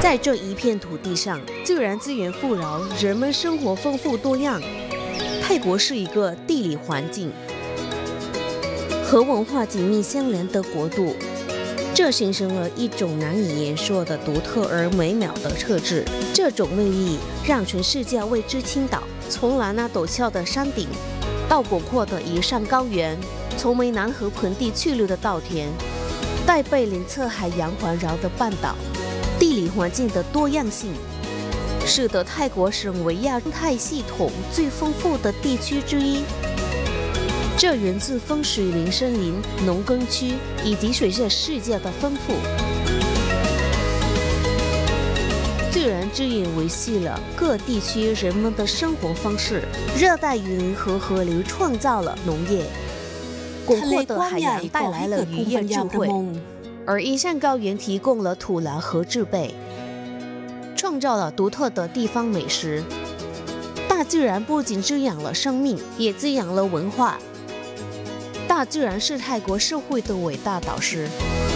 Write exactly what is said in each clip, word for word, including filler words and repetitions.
在这一片土地上，自然资源富饶，人们生活丰富多样。泰国是一个地理环境和文化紧密相连的国度，这形成了一种难以言说的独特而美妙的特质。这种魅力让全世界为之倾倒。从蓝那陡峭的山顶，到广阔的宜山高原，从湄南河盆地去留的稻田，带被两侧海洋环绕的半岛，地理环境的多样性，使得泰国成为亚太系统最丰富的地区之一。这源自风水林森林、农耕区以及水下世界的丰富。自然资源维系了各地区人们的生活方式。热带雨林和河流创造了农业，广阔的海洋带来了渔业智慧，而宜山高原提供了土壤和植被，创造了独特的地方美食。大自然不仅滋养了生命，也滋养了文化。大自然是泰国社会的伟大导师。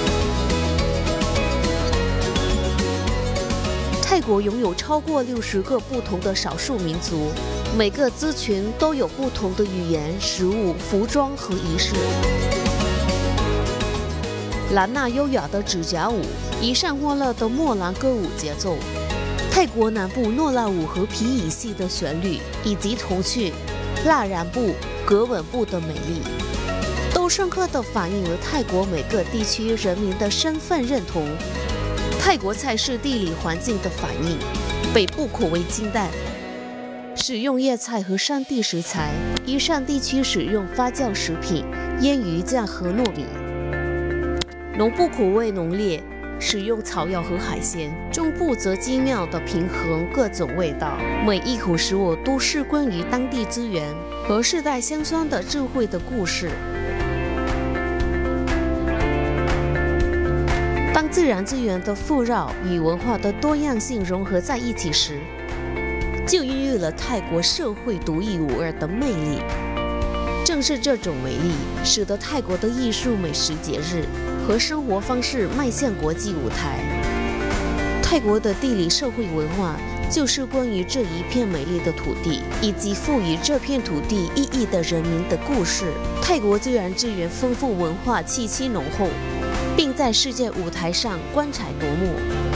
泰国拥有超过六十个不同的少数民族，每个族群都有不同的语言、食物、服装和仪式。兰纳优雅的指甲舞，宜山欢乐的莫兰歌舞节奏，泰国南部诺拉舞和皮影戏的旋律，以及童趣、蜡染布、格纹布的美丽，都深刻地反映了泰国每个地区人民的身份认同。泰国菜是地理环境的反应，北部口味清淡，使用叶菜和山地食材；宜山地区使用发酵食品、腌鱼酱和糯米；农部口味浓烈，使用草药和海鲜；中部则精妙地平衡各种味道，每一口食物都是关于当地资源和世代相传的智慧的故事。当自然资源的富饶与文化的多样性融合在一起时，就孕育了泰国社会独一无二的魅力。正是这种魅力，使得泰国的艺术、美食、节日和生活方式迈向国际舞台。泰国的地理社会文化，就是关于这一片美丽的土地，以及赋予这片土地意义的人民的故事。泰国自然资源丰富，文化气息浓厚，并在世界舞台上光彩夺目。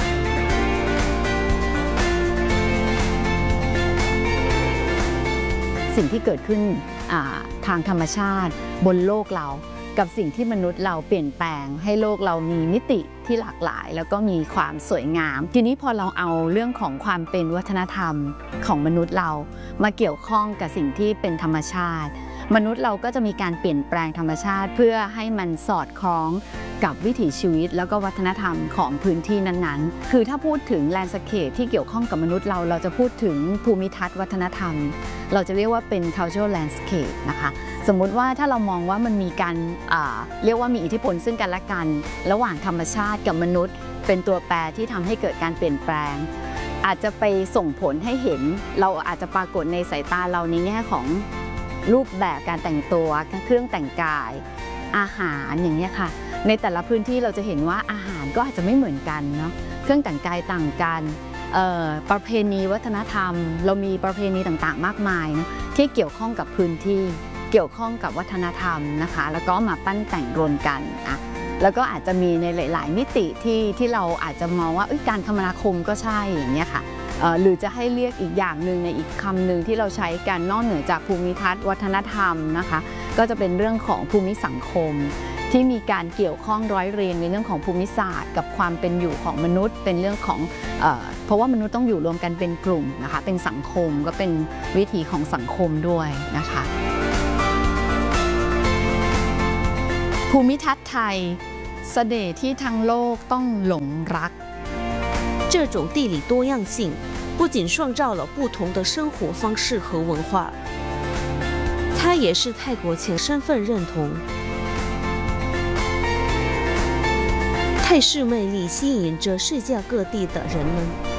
สิ่งที่เกิดขึ้นทางธรรมชาติบนโลกเรากับสิ่งที่มนุษย์เราเปลี่ยนแปลงให้โลกเรามีมิติที่หลากหลายแล้วก็มีความสวยงามทีนี้พอเราเอาเรื่องของความเป็นวัฒนธรรมของมนุษย์เรามาเกี่ยวข้องกับสิ่งที่เป็นธรรมชาติมนุษย์เราก็จะมีการเปลี่ยนแปลงธรรมชาติเพื่อให้มันสอดคล้องกับวิถีชีวิตแล้วก็วัฒนธรรมของพื้นที่นั้นๆคือถ้าพูดถึงแลนด์สเคปที่เกี่ยวข้องกับมนุษย์เราเราจะพูดถึงภูมิทัศน์วัฒนธรรมเราจะเรียกว่าเป็น cultural landscape นะคะสมมุติว่าถ้าเรามองว่ามันมีการเรียกว่ามีอิทธิพลซึ่งกันและกันระหว่างธรรมชาติกับมนุษย์เป็นตัวแปรที่ทำให้เกิดการเปลี่ยนแปลงอาจจะไปส่งผลให้เห็นเราอาจจะปรากฏในสายตาเราในแง่ของรูปแบบการแต่งตัวเครื่องแต่งกายอาหารอย่างนี้ค่ะในแต่ละพื้นที่เราจะเห็นว่าอาหารก็อาจจะไม่เหมือนกันเนาะเครื่องแต่งกายต่างกันประเพณีวัฒนธรรมเรามีประเพณีต่างๆมากมายนะที่เกี่ยวข้องกับพื้นที่เกี่ยวข้องกับวัฒนธรรมนะคะแล้วก็มาปั้นแต่งรวมกันอ่ะแล้วก็อาจจะมีในหลายๆมิติที่ที่เราอาจจะมองว่าการคมนาคมก็ใช่อย่างเงี้ยค่ะหรือจะให้เรียกอีกอย่างหนึ่งในอีกคำหนึ่งที่เราใช้กันนอกเหนือจากภูมิทัศน์วัฒนธรรมนะคะก็จะเป็นเรื่องของภูมิสังคมที่มีการเกี่ยวข้องร้อยเรียงในเรื่องของภูมิศาสตร์กับความเป็นอยู่ของมนุษย์เป็นเรื่องของเอ่อเพราะว่ามนุษย์ต้องอยู่รวมกันเป็นกลุ่มนะคะเป็นสังคมก็เป็นวิถีของสังคมด้วยนะคะภูมิทัศน์ไทยเสน่ห์ที่ทั้งโลกต้องหลงรัก这种地理多样性不仅创造了不同的生活方式和文化，它也是泰国前身份认同。泰式魅力吸引着世界各地的人们。